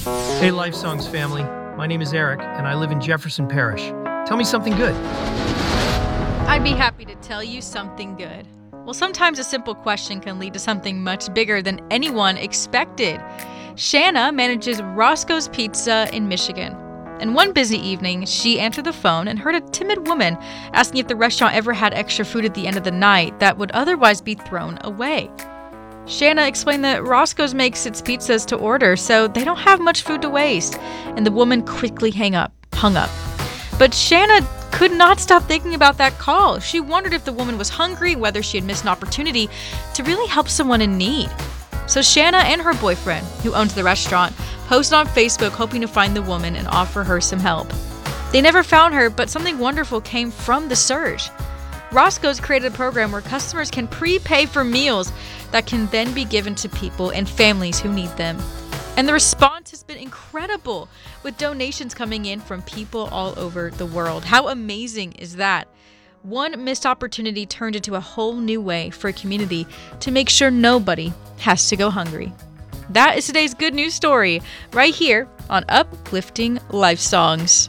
Hey, Life Songs family. My name is Eric, and I live in Jefferson Parish. Tell me something good. I'd be happy to tell you something good. Well, sometimes a simple question can lead to something much bigger than anyone expected. Shanna manages Roscoe's Pizza in Michigan. And one busy evening, she answered the phone and heard a timid woman asking if the restaurant ever had extra food at the end of the night that would otherwise be thrown away. Shanna explained that Roscoe's makes its pizzas to order, so they don't have much food to waste, and the woman quickly hung up. But Shanna could not stop thinking about that call. She wondered if the woman was hungry, whether she had missed an opportunity to really help someone in need. So Shanna and her boyfriend, who owns the restaurant, posted on Facebook hoping to find the woman and offer her some help. They never found her, but something wonderful came from the search. Roscoe's created a program where customers can prepay for meals that can then be given to people and families who need them. And the response has been incredible, with donations coming in from people all over the world. How amazing is that? One missed opportunity turned into a whole new way for a community to make sure nobody has to go hungry. That is today's good news story, right here on Uplifting Life Songs.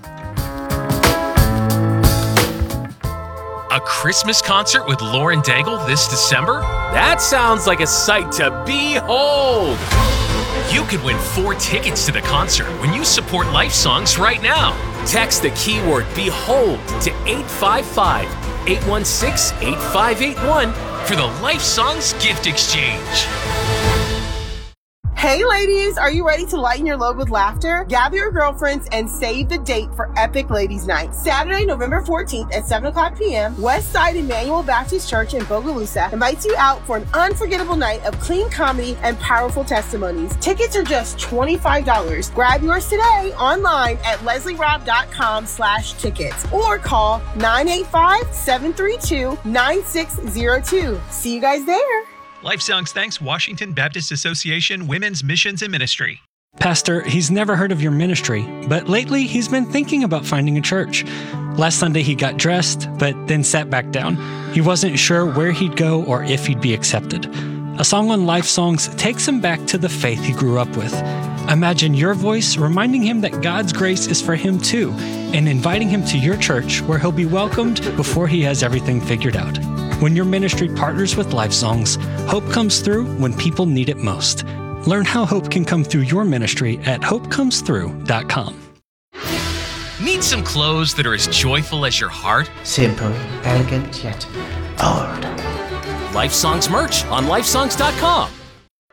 A Christmas concert with Lauren Daigle this December? That sounds like a sight to behold! You could win 4 tickets to the concert when you support Life Songs right now. Text the keyword BEHOLD to 855-816-8581 for the Life Songs gift exchange. Hey ladies, are you ready to lighten your load with laughter? Gather your girlfriends and save the date for Epic Ladies Night. Saturday, November 14th at 7 o'clock p.m., Westside Emmanuel Baptist Church in Bogalusa invites you out for an unforgettable night of clean comedy and powerful testimonies. Tickets are just $25. Grab yours today online at leslierob.com/tickets or call 985-732-9602. See you guys there. Life Songs thanks Washington Baptist Association Women's Missions and Ministry. Pastor, he's never heard of your ministry, but lately he's been thinking about finding a church. Last Sunday he got dressed, but then sat back down. He wasn't sure where he'd go or if he'd be accepted. A song on Life Songs takes him back to the faith he grew up with. Imagine your voice reminding him that God's grace is for him too, and inviting him to your church where he'll be welcomed before he has everything figured out. When your ministry partners with Life Songs, hope comes through when people need it most. Learn how hope can come through your ministry at hopecomesthrough.com. Need some clothes that are as joyful as your heart? Simple, elegant, yet bold. Life Songs merch on lifesongs.com.